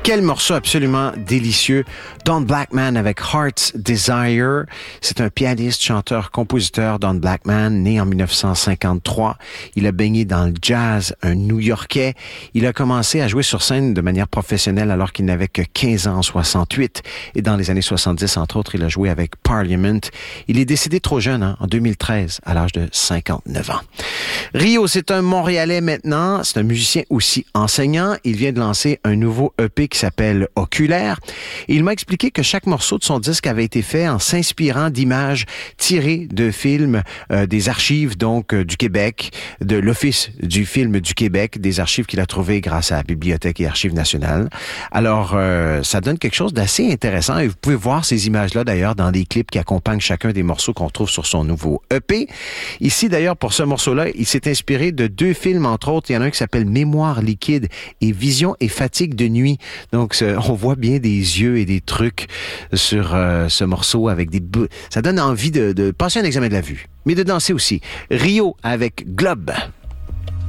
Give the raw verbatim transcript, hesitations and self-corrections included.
Quel morceau absolument délicieux. Don Blackman avec Heart's Desire. C'est un pianiste, chanteur, compositeur, Don Blackman, né en dix-neuf cent cinquante-trois. Il a baigné dans le jazz, un New-Yorkais. Il a commencé à jouer sur scène de manière professionnelle alors qu'il n'avait que quinze ans en soixante-huit. Et dans les années soixante-dix, entre autres, il a joué avec Parliament. Il est décédé trop jeune, hein, en deux mille treize, à l'âge de cinquante-neuf ans. Rio, c'est un Montréalais maintenant. C'est un musicien aussi enseignant. Il vient de lancer un nouveau E P qui s'appelle Oculaire. Et il m'a expliqué que chaque morceau de son disque avait été fait en s'inspirant d'images tirées de films euh, des archives donc euh, du Québec, de l'Office du film du Québec, des archives qu'il a trouvées grâce à la Bibliothèque et Archives nationales. Alors, euh, ça donne quelque chose d'assez intéressant et vous pouvez voir ces images-là d'ailleurs dans les clips qui accompagnent chacun des morceaux qu'on trouve sur son nouveau E P. Ici d'ailleurs, pour ce morceau-là, il s'est inspiré de deux films, entre autres. Il y en a un qui s'appelle Mémoire liquide et Vision et fatigue de nuit. Donc, on voit bien des yeux et des trucs sur euh, ce morceau avec des... Ça donne envie de, de passer un examen de la vue, mais de danser aussi. Rio avec Globe.